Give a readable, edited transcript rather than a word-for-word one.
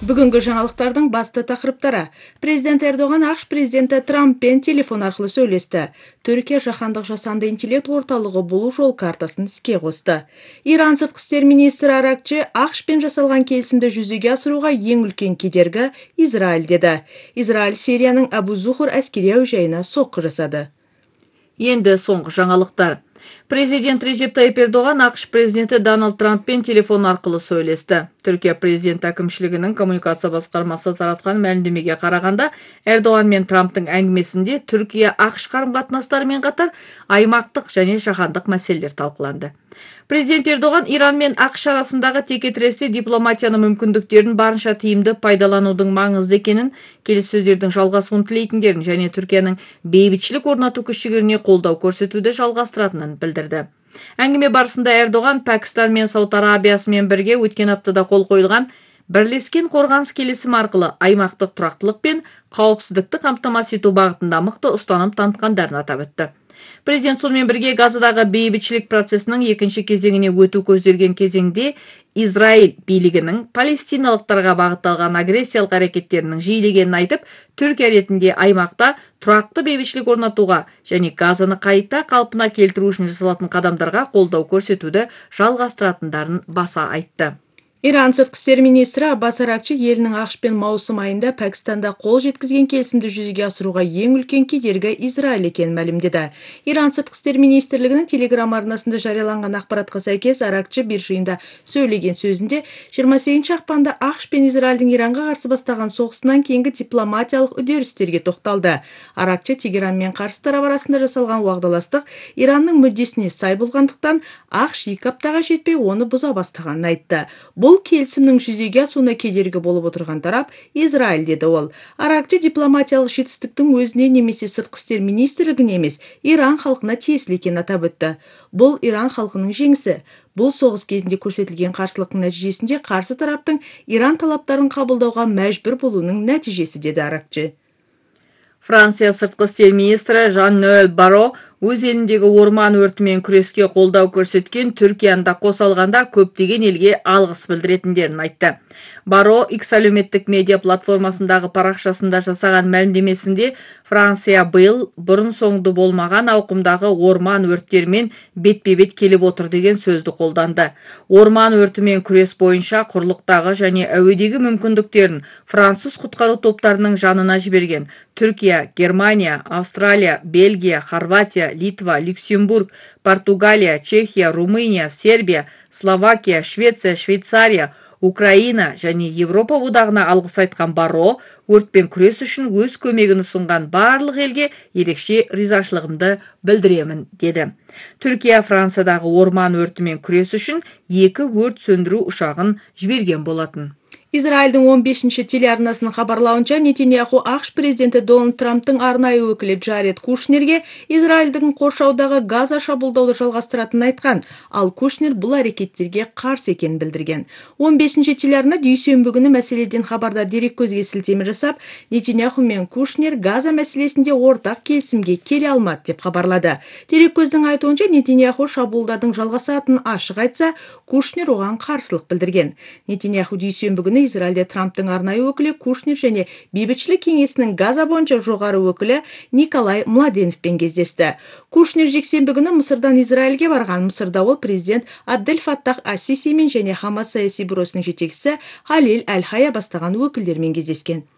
Бүгінгі жаңалықтардың басты тақырыптары. Президент Эрдоған ақш президенті Трамппен телефон арқылы сөйлесті. Түркия жаһандық жасанды интеллект орталығы болу жол картасын іске қосты. Иран сыртқы істер министрі Аракчи ақшпен жасалған келісімді жүзеге асыруға ең үлкен кедергі Израиль деді. Израиль Сирияның Абу-Зухр әскери әуежайына соққы жасады. Енді соңғы жаңалықтар. Президент Режеп Тайип Эрдоған ақш президенті Дональд Трамппен телефон арқылы сөйлесті. Түркия президент әкімшілігінің коммуникация басқармасы таратқан мәлімдемеге қарағанда, Эрдоған мен Трамптың әңгімесінде Түркия ақш қарым-қатынастарымен қатар аймақтық және жаһандық мәселелер талқыланды. Президент Эрдоған Иран мен ақш арасындағы текетіресте дипломатияның мүмкіндіктерін барынша тиімді пайдаланудың маңызды екенін, келіссөздердің жалғасуын тілейтіндерін және Түркияның бейбітшілік орнату күш-жігеріне қолдау көрсетуді жалғастыратынын білдірді. Әңгіме барысында Эрдоған Пәкістан мен Сауд Арабиясымен бірге өткен аптада қол қойылған бірлескен қорғаныс келісімі арқылы аймақтық тұрақтылық пен қауіпсіздікті қамтамасыз ету бағытында мықты ұстаным танытқандарын атап өтті. Президент сонымен бірге Газадағы бейбітшілік процесінің екінші кезеңіне өту көзделген кезеңде Израиль билігінің палестиналықтарға бағытталған агрессиялық әрекеттерінің жиілегенін айтып, Түркия ретінде аймақта тұрақты бейбітшілік орнатуға және Газаны қайта қалпына келтіру үшін жасалатын қадамдарға қолдау көрсетуді жалғастыратындарын баса айтты. Иран сыртқы істер министрі Аббас Аракчи елінің ақшпен маусым айында Пәкістанда қол жеткізген келісімді жүзеге асыруға ең үлкен кедергі Израиль екенін мәлімдеді. Иран сыртқы істер министрлігінің телеграм арнасында жарияланған ақпаратқа сәйкес Аракчи бір жиында сөйлеген сөзінде 28 ақпанда ақш пен Израильдің Иранға қарсы бастаған соғысынан кейінгі дипломатиялық үдерістерге тоқталды. Аракчи Тегеранмен қарсы тарап арасында жасалған уағдаластық Иранның мүддесіне сай болғандықтан ақш 2 аптаға жетпей оны бұза бастағанын айтты. Бұл келісімнің жүзеге асуына кедергі болып отырған тарап Израиль деді ол. Аракчи дипломатиялық жетістіктің өзіне немесе сыртқы істер министрлігіне емес, Иран халқына тиесілі екенін атап өтті. Бұл Иран халқының жеңісі. Бұл соғыс кезінде көрсетілген қарсылықтың нәтижесінде қарсы тараптың Иран талаптарын қабылдауға мәжбүр болуының нәтижесі деді Аракчи. Франция сыртқы істер министрі Жан-Нуэль Барро өз еліндегі орман өртімен күреске қолдау көрсеткен Түркияны да қоса алғанда көптеген елге алғыс білдіретіндерін айтты. Барро X әлеуметтік медиа платформасындағы парақшасында жасаған мәлімдемесінде Франция биыл бұрын соңды болмаған ауқымдағы орман өрттерімен бетпе-бет келіп отыр деген сөзді қолданды. Орман өртімен күрес бойынша құрлықтағы және әуедегі мүмкіндіктерін француз құтқару топтарының жанына жіберген Түркия, Германия, Австралия, Бельгия, Хорватия, Литва, Люксембург, Португалия, Чехия, Румыния, Сербия, Словакия, Швеция, Швейцария, Украина және Европа одағына алғыс айтқан Барро, өртпен күрес үшін өз көмегін ұсынған барлық елге ерекше ризашылығымды білдіремін, деді. Түркия Франциядағы орман өртімен күрес үшін 2 өрт сөндіру ұшағын жіберген болатын. Израильдің 15-ші телеарнасының хабарлауынша, Нетаньяху ақш президенті Дональд Трамптың арнайы өкілі Джаред Кушнерге Израильдің қоршаудағы Газа шабуылдауды жалғастыратынын айтқан, ал Кушнер бұл әрекеттерге қарсы екенін білдірген. 15-ші телеарна дүйсенбі күні мәселеден хабарда дереккөзге сілтеме жасап, Нетаньяху мен Кушнер Газа мәселесінде ортақ келісімге келе алмады деп хабарлады. Дереккөздің айтуынша, Нетаньяху шабуылдардың жалғасатынын ашық айтса, Кушнер оған қарсылық білдірген. Нетаньяху дүйсенбі күні Израильде Трамптың арнайы өкілі Кушнер және бейбітшілік кеңесінің Газа бойынша жоғары өкілі Николай Младеновпен кездесті. Кушнер жексенбі күні Мысырдан Израильге барған. Мысырда ол президент Абдель Фаттах ас-Сисимен және Хамас саяси бюросының жетекшісі Халил Әл-Хая бастаған өкілдермен кездескен.